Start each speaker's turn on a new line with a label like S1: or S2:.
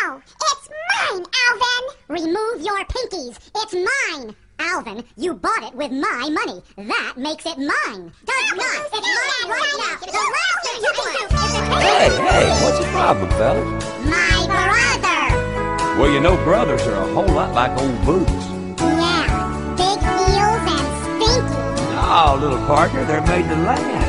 S1: No! It's mine, Alvin!
S2: Remove your pinkies. It's mine. Alvin, you bought it with my money. That makes it mine. Does not. It's mine right now. The last thing you can do is
S3: Hey, what's the problem, fellas?
S2: my brother.
S3: Well, you know, brothers are a whole lot like old boots.
S2: Yeah, big heels and stinky.
S3: Oh, little partner, they're made to last.